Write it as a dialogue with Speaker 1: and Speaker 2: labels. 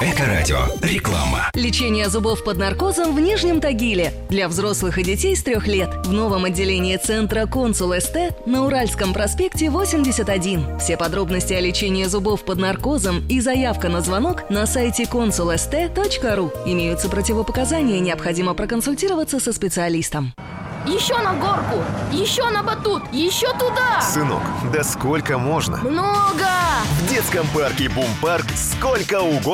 Speaker 1: Эко-радио. Реклама.
Speaker 2: Лечение зубов под наркозом в Нижнем Тагиле. Для взрослых и детей с 3 лет. В новом отделении центра «Консул СТ» на Уральском проспекте 81. Все подробности о лечении зубов под наркозом и заявка на звонок на сайте consulst.ru. Имеются противопоказания, необходимо проконсультироваться со специалистом.
Speaker 3: Еще на горку, еще на батут, еще туда!
Speaker 4: Сынок, да сколько можно?
Speaker 3: Много!
Speaker 4: В детском парке «Бум-парк» сколько угодно.